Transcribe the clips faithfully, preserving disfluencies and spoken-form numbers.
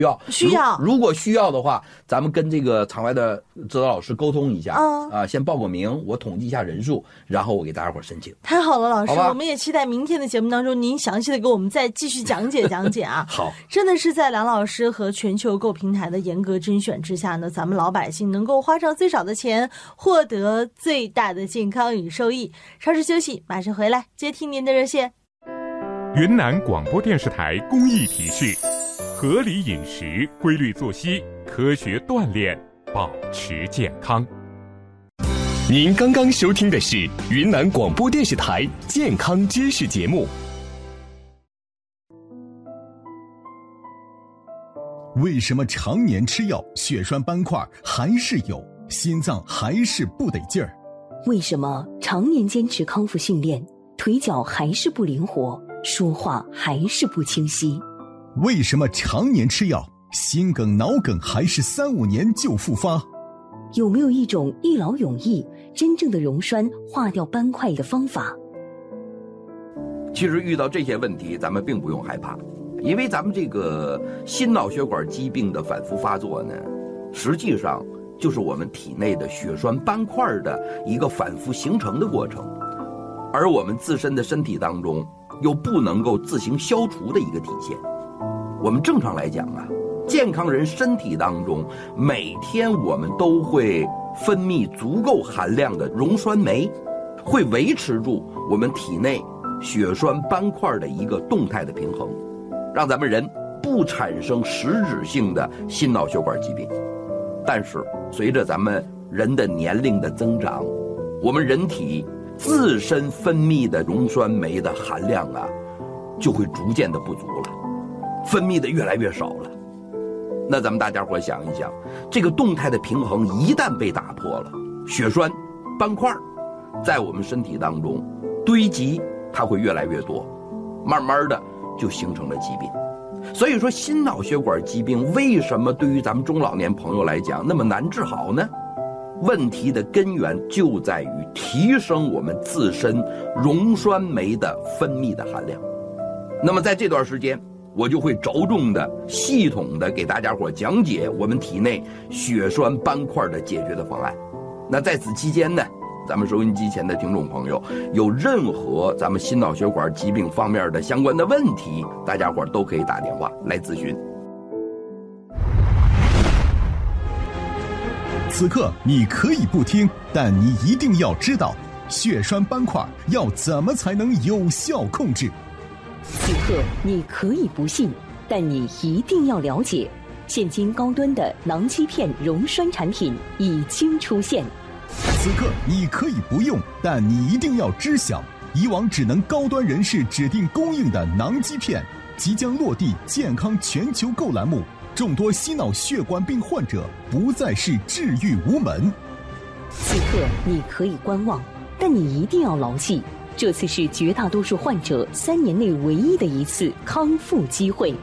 要需要， 如果需要的话，咱们跟这个场外的指导老师沟通一下，啊、呃，先报个名，我统计一下人数，然后我给大家伙申请。 太好了，老师，我们也期待明天的节目当中，您详细的给我们再继续讲解讲解啊。 好， 真的是在梁老师和全球购平台的严格甄选之下呢，咱们老百姓能够花上最少的钱，获得最大的健康与收益。稍事休息，马上回来接听您的热线。 云南广播电视台公益提示：合理饮食、规律作息、科学锻炼，保持健康。 您刚刚收听的是云南广播电视台健康知识节目。 为什么常年吃药，血栓斑块还是有，心脏还是不得劲儿？ 为什么常年坚持康复训练，腿脚还是不灵活，说话还是不清晰？ 为什么常年吃药，心梗、脑梗还是三五年就复发？ 有没有一种一劳永逸、真正的溶栓化掉斑块的方法？ 其实遇到这些问题，咱们并不用害怕，因为咱们这个心脑血管疾病的反复发作呢，实际上就是我们体内的血栓斑块的一个反复形成的过程，而我们自身的身体当中又不能够自行消除的一个体现。我们正常来讲啊，健康人身体当中每天我们都会分泌足够含量的溶栓酶，会维持住我们体内血栓斑块的一个动态的平衡，让咱们人不产生实质性的心脑血管疾病。但是随着咱们人的年龄的增长，我们人体自身分泌的溶栓酶的含量啊，就会逐渐的不足了，分泌的越来越少了。那咱们大家伙想一想，这个动态的平衡一旦被打破了，血栓斑块在我们身体当中堆积，它会越来越多，慢慢的就形成了疾病。所以说心脑血管疾病为什么对于咱们中老年朋友来讲那么难治好呢？问题的根源就在于提升我们自身溶栓酶的分泌的含量。那么在这段时间，我就会着重的系统的给大家伙讲解我们体内血栓斑块的解决的方案。那在此期间呢，咱们收音机前的听众朋友有任何咱们心脑血管疾病方面的相关的问题，大家伙都可以打电话来咨询。 此刻你可以不听，但你一定要知道血栓斑块要怎么才能有效控制。 此刻你可以不信，但你一定要了解，现今高端的囊肌片溶栓产品已经出现。 此刻你可以不用，但你一定要知晓，以往只能高端人士指定供应的囊肌片即将落地健康全球购栏目，众多心脑血管病患者不再是治愈无门。 此刻你可以观望，但你一定要牢记，这次是绝大多数患者三年内唯一的一次康复机会。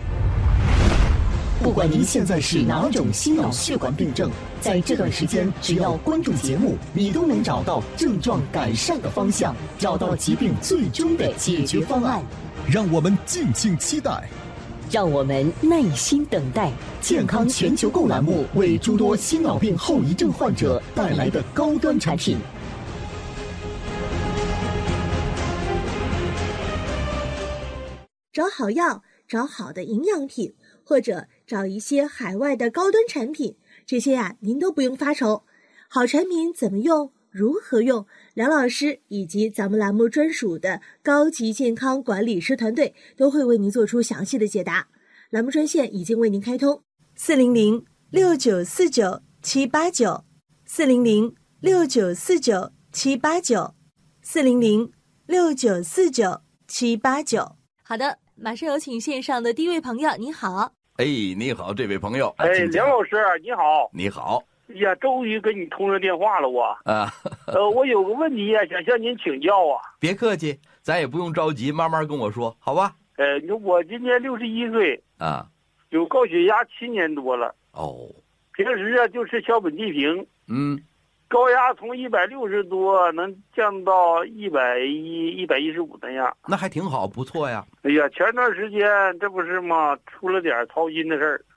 不管您现在是哪种心脑血管病症，在这段时间只要关注节目，你都能找到症状改善的方向，找到疾病最终的解决方案。 让我们敬请期待， 让我们耐心等待健康全球购栏目为诸多心脑病后遗症患者带来的高端产品。 找好药，找好的营养品，或者找一些海外的高端产品，这些呀、啊、您都不用发愁。好产品怎么用，如何用，梁老师以及咱们栏目专属的高级健康管理师团队都会为您做出详细的解答。栏目专线已经为您开通，四零零六九四九七八九，四零零六九四九七八九，四零零六九四九七八九。 好的，马上有请线上的第一位朋友，你好。 哎，你好，这位朋友。 哎，梁老师，你好。 你好。 哎呀，终于跟你通上电话了，我。 啊。 呃，我有个问题呀、啊，想向您请教啊。 别客气，咱也不用着急，慢慢跟我说，好吧？ 呃，你说我今年六十一岁啊， 有高血压七年多了。 哦。 平时啊就吃小本地平。 嗯。 高压从一百六十多能降到一百一、一百一十五那样， 那还挺好，不错呀。 哎呀，前段时间这不是嘛，出了点操心的事儿。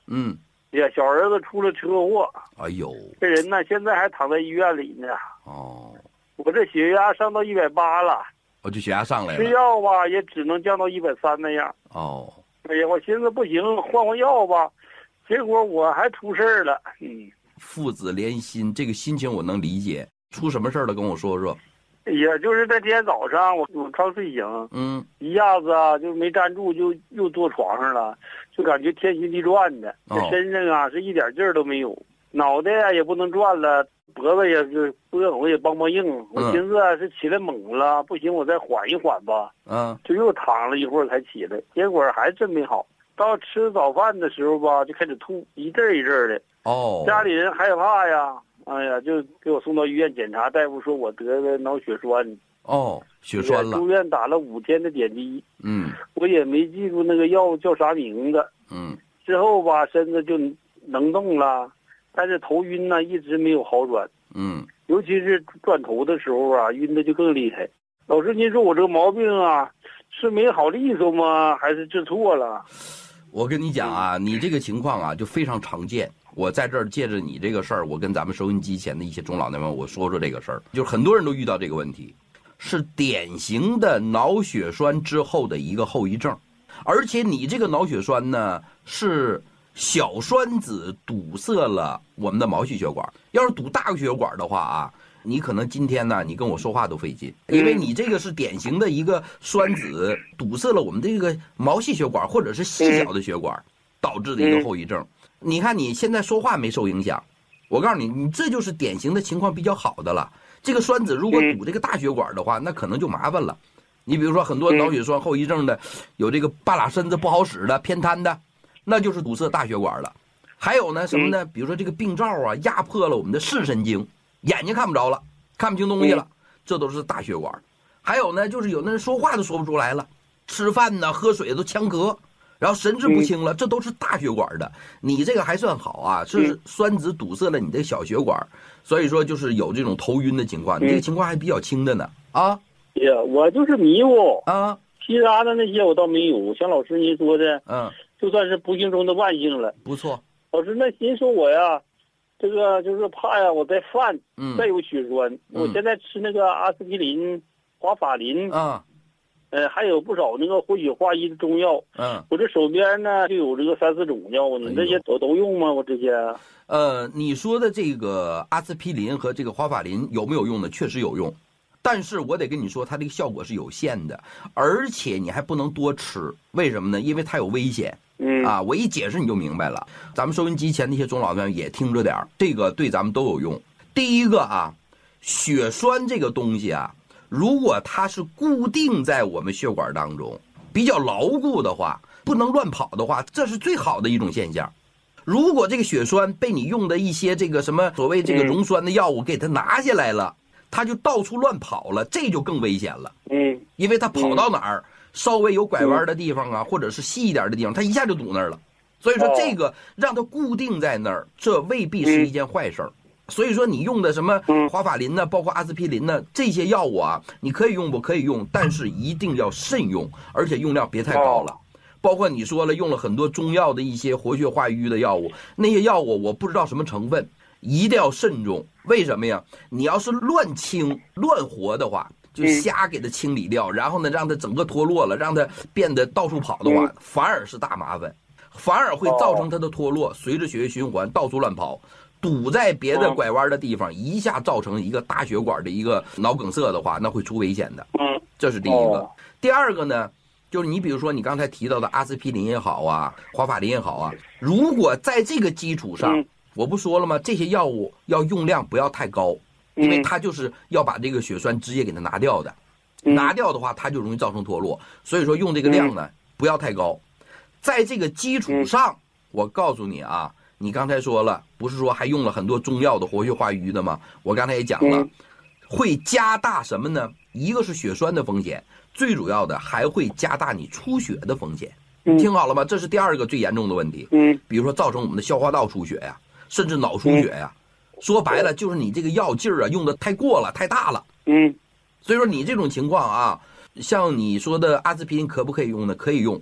嗯， 呀，小儿子出了车祸， 哎呦， 这人呢现在还躺在医院里呢。 哦， 我这血压上到一百八了， 我这血压上来了， 吃药吧也只能降到一百三那样。 哦， 哎呀，我寻思不行，换换药吧，结果我还出事儿了。嗯， 父子连心，这个心情我能理解。出什么事儿了？跟我说说。 也就是那天早上，我我刚睡醒， 嗯， 一下子啊就没站住，就又坐床上了，就感觉天旋地转的， 哦、 这身上啊是一点劲儿都没有，脑袋啊也不能转了，脖子也是胳膊也梆梆硬。我寻思啊是起来猛了，不行，我再缓一缓吧。 嗯， 就又躺了一会儿才起来，结果还真没好。到吃早饭的时候吧，就开始吐，一阵一阵的。 哦， 家里人害怕呀。哎呀，就给我送到医院检查，大夫说我得了脑血栓。 哦，血栓了。 住院打了五天的点滴。 嗯， 我也没记住那个药叫啥名字。 嗯， 之后吧，身子就能动了，但是头晕呢，一直没有好转。 嗯， 尤其是转头的时候啊，晕的就更厉害。老师，您说我这个毛病啊，是没好利索吗？还是治错了？ 我跟你讲啊，你这个情况啊，就非常常见。我在这儿借着你这个事儿，我跟咱们收音机前的一些中老年们，我说说这个事儿，就是很多人都遇到这个问题，是典型的脑血栓之后的一个后遗症，而且你这个脑血栓呢，是小栓子堵塞了我们的毛细血管，要是堵大血管的话啊，你可能今天呢，你跟我说话都费劲，因为你这个是典型的一个栓子堵塞了我们这个毛细血管或者是细小的血管导致的一个后遗症。你看你现在说话没受影响，我告诉你，你这就是典型的情况比较好的了。这个栓子如果堵这个大血管的话，那可能就麻烦了。你比如说很多脑血栓后遗症的，有这个半拉身子不好使的、偏瘫的，那就是堵塞大血管了。还有呢什么呢？比如说这个病灶啊压迫了我们的视神经，眼睛看不着了，看不清东西了，这都是大血管。还有呢就是有的人说话都说不出来了，吃饭呢喝水都呛咳，然后神志不清了，这都是大血管的。你这个还算好啊，是栓子堵塞了你的小血管，所以说就是有这种头晕的情况。你这个情况还比较轻的呢啊。 呀，我就是迷糊啊， 其他的那些我倒没有。像老师您说的， 嗯， 就算是不幸中的万幸了。 不错。 老师，那您说我呀，这个就是怕呀，我再犯， 嗯， 再有血栓。 嗯、 我现在吃那个阿司匹林、华法林啊。 呃，还有不少那个活血化瘀的中药。 嗯， 我这手边呢就有这个三四种药，你这些都都用吗？我这些。 呃，你说的这个阿司匹林和这个华法林有没有用呢？确实有用，但是我得跟你说，它这个效果是有限的，而且你还不能多吃。为什么呢？因为它有危险。 嗯啊，我一解释你就明白了。咱们收音机前那些中老年也听着点儿，这个对咱们都有用。第一个啊，血栓这个东西啊。如果它是固定在我们血管当中，比较牢固的话，不能乱跑的话，这是最好的一种现象。如果这个血栓被你用的一些这个什么所谓这个溶栓的药物给它拿下来了，它就到处乱跑了，这就更危险了。 嗯， 因为它跑到哪儿，稍微有拐弯的地方啊，或者是细一点的地方，它一下就堵那儿了。所以说这个让它固定在那儿，这未必是一件坏事儿。所以说你用的什么华法林呢，包括阿司匹林呢，这些药物啊，你可以用不可以用，但是一定要慎用，而且用量别太高了。包括你说了用了很多中药的一些活血化瘀的药物，那些药物我不知道什么成分，一定要慎重。为什么呀？你要是乱清乱活的话，就瞎给它清理掉，然后呢让它整个脱落了，让它变得到处跑的话，反而是大麻烦，反而会造成它的脱落，随着血液循环到处乱跑。堵在别的拐弯的地方，一下造成一个大血管的一个脑梗塞的话，那会出危险的。 嗯， 这是第一个。第二个呢，就是你比如说你刚才提到的阿司匹林也好啊，华法林也好啊，如果在这个基础上，我不说了吗？这些药物要用量不要太高，因为它就是要把这个血栓直接给它拿掉的，拿掉的话它就容易造成脱落。所以说用这个量呢不要太高，在这个基础上，我告诉你啊。你刚才说了，不是说还用了很多中药的活血化瘀的吗？我刚才也讲了，会加大什么呢？一个是血栓的风险，最主要的还会加大你出血的风险。听好了吗？这是第二个最严重的问题。 嗯， 比如说造成我们的消化道出血呀，甚至脑出血呀。说白了就是你这个药劲儿啊用的太过了，太大了。 嗯， 所以说你这种情况啊，像你说的阿司匹林可不可以用呢？可以用。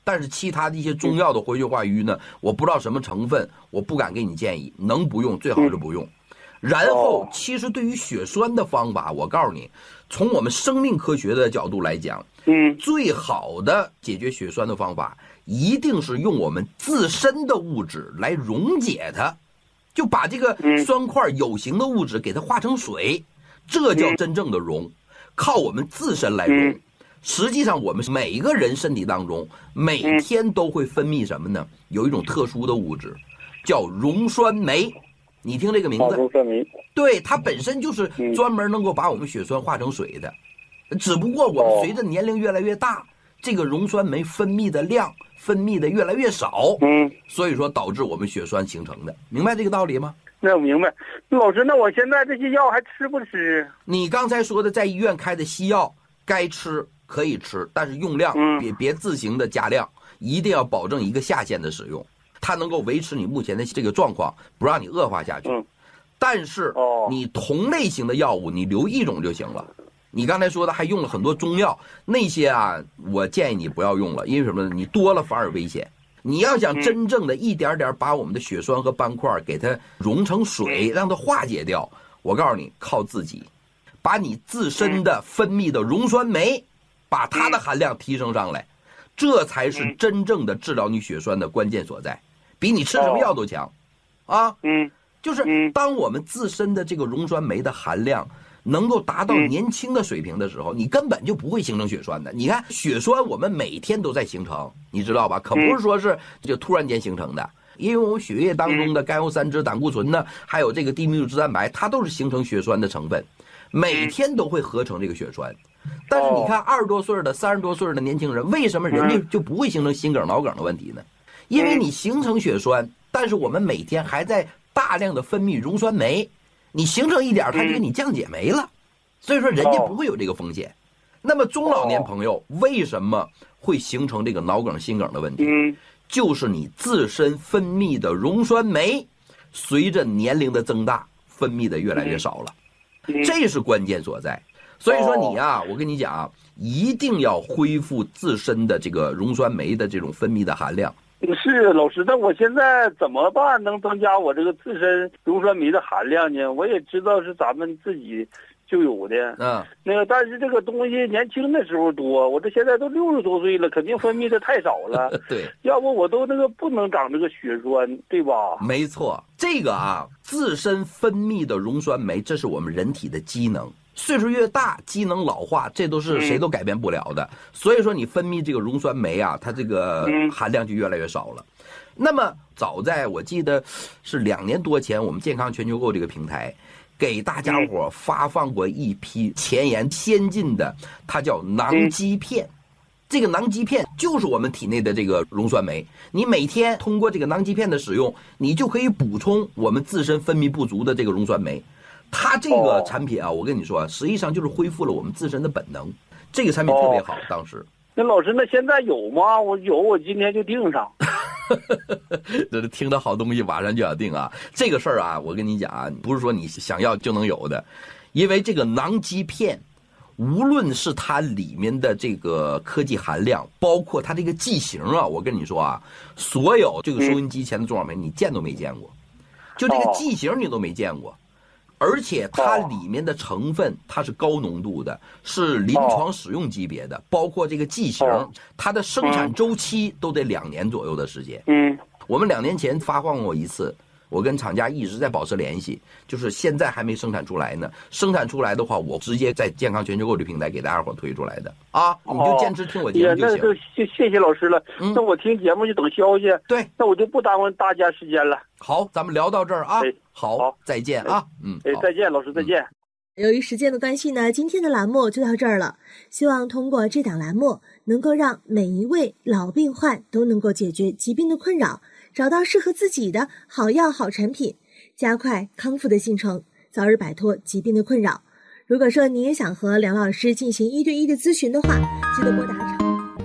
但是其他的一些中药的活血化瘀呢，我不知道什么成分，我不敢给你建议，能不用最好是不用。然后，其实对于血栓的方法，我告诉你，从我们生命科学的角度来讲， 嗯， 最好的解决血栓的方法，一定是用我们自身的物质来溶解它，就把这个酸块有形的物质给它化成水，这叫真正的溶，靠我们自身来溶。实际上，我们每个人身体当中每天都会分泌什么呢？有一种特殊的物质，叫溶栓酶。你听这个名字， 溶栓酶， 对，它本身就是专门能够把我们血栓化成水的。只不过我们随着年龄越来越大，这个溶栓酶分泌的量分泌的越来越少， 嗯， 所以说导致我们血栓形成的。明白这个道理吗？ 那我明白。老师，那我现在这些药还吃不吃？ 你刚才说的在医院开的西药，该吃可以吃，但是用量别别自行的加量，一定要保证一个下限的使用，它能够维持你目前的这个状况，不让你恶化下去。 嗯， 但是你同类型的药物你留一种就行了。你刚才说的还用了很多中药，那些啊，我建议你不要用了，因为什么呢？你多了反而危险。你要想真正的一点点把我们的血栓和斑块给它溶成水，让它化解掉，我告诉你，靠自己，把你自身的分泌的溶栓酶，把它的含量提升上来，这才是真正的治疗你血栓的关键所在，比你吃什么药都强，啊， 嗯， 就是当我们自身的这个溶栓酶的含量能够达到年轻的水平的时候，你根本就不会形成血栓的。你看血栓，我们每天都在形成，你知道吧？可不是说是就突然间形成的，因为我们血液当中的甘油三酯、胆固醇呢，还有这个低密度脂蛋白，它都是形成血栓的成分，每天都会合成这个血栓。但是你看二十多岁的、三十多岁的年轻人，为什么人家就不会形成心梗、脑梗的问题呢？因为你形成血栓，但是我们每天还在大量的分泌溶栓酶。你形成一点，它就给你降解没了，所以说人家不会有这个风险。那么中老年朋友为什么会形成这个脑梗、心梗的问题？就是你自身分泌的溶栓酶随着年龄的增大分泌的越来越少了，这是关键所在。所以说你啊，我跟你讲啊，一定要恢复自身的这个溶栓酶的这种分泌的含量。 是老师，那我现在怎么办能增加我这个自身溶栓酶的含量呢？我也知道是咱们自己就有的， 嗯， 那个但是这个东西年轻的时候多，我这现在都六十多岁了，肯定分泌的太少了。 对， 要不我都那个不能长这个血栓，对吧？ 没错，这个啊，自身分泌的溶栓酶，这是我们人体的机能。岁数越大，机能老化，这都是谁都改变不了的。嗯、所以说，你分泌这个溶栓酶啊，它这个含量就越来越少了。嗯、那么，早在我记得是两年多前，我们健康全球购这个平台给大家伙发放过一批前沿先进的，它叫囊基片。嗯、这个囊基片就是我们体内的这个溶栓酶，你每天通过这个囊基片的使用，你就可以补充我们自身分泌不足的这个溶栓酶。它这个产品啊，我跟你说，实际上就是恢复了我们自身的本能。这个产品特别好，当时。 那老师，那现在有吗？我有，我今天就订上。 这听到好东西，马上就要订啊！这个事儿啊，我跟你讲啊，不是说你想要就能有的，因为这个囊基片，无论是它里面的这个科技含量，包括它这个剂型啊，我跟你说啊，所有这个收音机前的中老年，你见都没见过，就这个剂型你都没见过。而且它里面的成分它是高浓度的，是临床使用级别的，包括这个剂型，它的生产周期都得两年左右的时间。 嗯， 我们两年前发放过一次，我跟厂家一直在保持联系，就是现在还没生产出来呢。生产出来的话，我直接在健康全球购这平台给大家伙推出来的啊，你就坚持听我节目就行。 那就谢谢谢老师了。嗯、那我听节目就等消息。 对， 那我就不耽误大家时间了。 好，咱们聊到这儿啊。好，好，再见啊。嗯， 哎，再见，老师，再见。 由于时间的关系呢，今天的栏目就到这儿了。希望通过这档栏目，能够让每一位老病患都能够解决疾病的困扰，找到适合自己的好药好产品，加快康复的进程，早日摆脱疾病的困扰。如果说你也想和梁老师进行一对一的咨询的话，记得拨打长。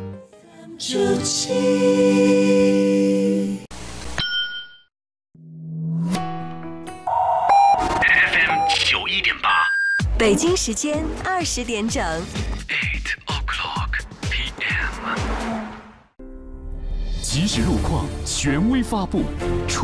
北京时间二十点整。 Eight o'clock p m 即时路况权威发布。出